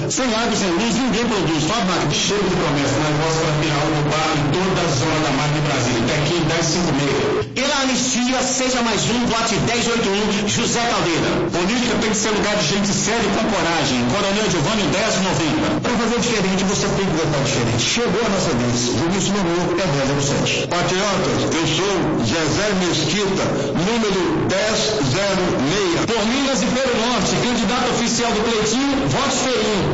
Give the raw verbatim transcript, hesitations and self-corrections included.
Sem água e sem luz, ninguém produz. Fábio Marques, cheio de promessa, na vossa para tirar o bar em toda a zona da Mar de Brasília. Até aqui, dez cinco e meia. Pela anistia, seja mais um, boate dez oito um, José Caldeira. Política tem que ser lugar de gente séria e com coragem. Coronel Giovanni, dez noventa. Para fazer diferente, você tem que votar diferente. Chegou a nossa vez. Vinícius Manu é dez zero sete. Patriotas, eu sou José Mesquita, número dez zero seis. Por Minas e pelo Norte, candidato oficial do Cleitinho, vote Feirinho.